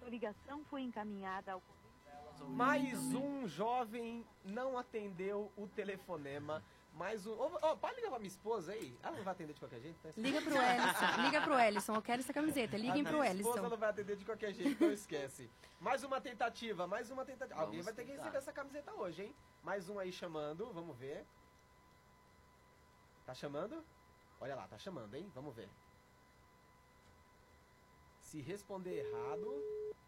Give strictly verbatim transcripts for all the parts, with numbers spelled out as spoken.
Sua ligação foi encaminhada ao... Mais um jovem não atendeu o telefonema. Mais um... Ô, ô, pode ligar pra minha esposa aí? Ela não vai atender de qualquer jeito, né? Liga pro Ellison, liga pro Ellison, eu quero essa camiseta, liguem pro A minha Ellison. esposa não vai atender de qualquer jeito, não esquece. Mais uma tentativa, mais uma tentativa. Vamos Alguém vai ter que tentar. receber essa camiseta hoje, hein? Mais um aí chamando, vamos ver. Tá chamando? Olha lá, tá chamando, hein? Vamos ver. Se responder errado...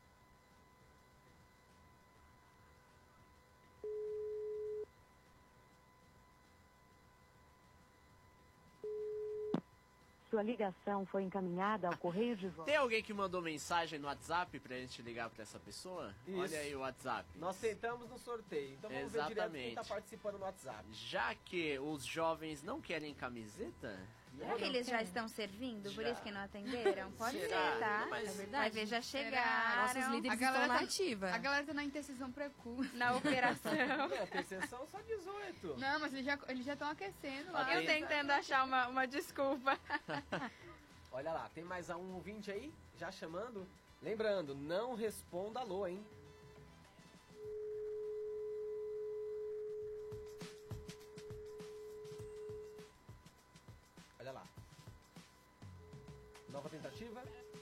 Sua ligação foi encaminhada ao correio de voz. Tem alguém que mandou mensagem no WhatsApp pra gente ligar pra essa pessoa? Isso. Olha aí o WhatsApp. Nós tentamos no sorteio, então vamos ver direto quem Exatamente. tá participando no WhatsApp. Já que os jovens não querem camiseta... Será que eles já estão servindo? Por Já. isso que não atenderam? Pode Será? ser, tá? Mas- É verdade. Vai ver, já chegaram. Nossos líderes A galera estão na tá- ativa. A galera tá na intercessão precoce. Na operação. É, tem sessão só dezoito. Não, mas eles já eles já estão aquecendo lá. Ok. Eu tentando achar uma, uma desculpa. Olha lá, tem mais um ouvinte aí, já chamando. Lembrando, não responda alô, hein? Olha lá. Nova tentativa.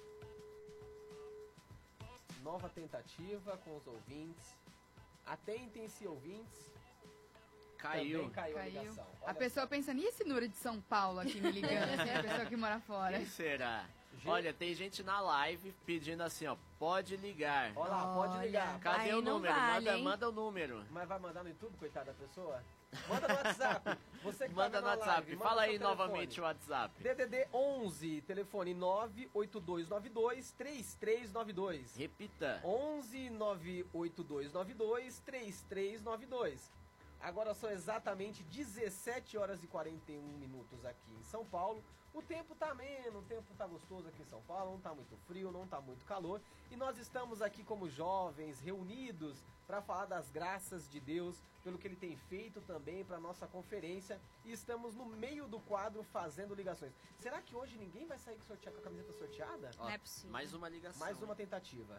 Nova tentativa com os ouvintes. Atentem-se, ouvintes. Caiu. Também caiu, Caiu. a ligação. A Olha pessoa pensa, e esse Nura de São Paulo aqui me ligando? Assim, a pessoa que mora fora. Quem será? Gente. Olha, tem gente na live pedindo assim, ó, pode ligar. Olha lá, pode Olha. ligar. Cadê Aí o não número? vale, manda, hein? manda o número. Mas vai mandar no YouTube, coitada da pessoa? Manda no WhatsApp. Você que Manda tá no vendo a WhatsApp. live, manda Fala seu aí telefone. novamente o WhatsApp. D D D onze, telefone nove oito dois nove dois três três nove dois. Repita. onze nove oito dois nove dois três três nove dois. Agora são exatamente dezessete horas e quarenta e um minutos aqui em São Paulo. O tempo tá ameno, o tempo tá gostoso aqui em São Paulo, não tá muito frio, não tá muito calor. E nós estamos aqui como jovens, reunidos para falar das graças de Deus, pelo que Ele tem feito também para nossa conferência. E estamos no meio do quadro fazendo ligações. Será que hoje ninguém vai sair com, sortear, com a camiseta sorteada? Ó, Não é possível. Mais uma ligação. Mais uma tentativa.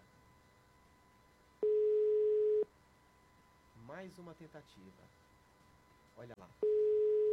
Mais uma tentativa. Olha lá.